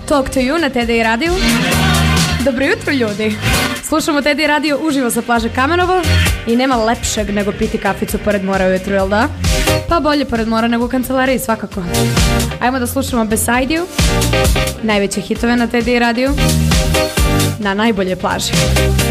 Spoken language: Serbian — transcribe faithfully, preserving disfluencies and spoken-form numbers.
Talk to you na T D I radiju. Dobro jutro, ljudi. Slušamo T D I radio uživo sa plaže Kamenovo i nema lepšeg nego piti kaficu pored mora ujutru, jel da? Pa bolje pored mora nego u kancelariji, svakako. Ajmo da slušamo Beside You, najveće hitove na T D I radiju, na najbolje plaži.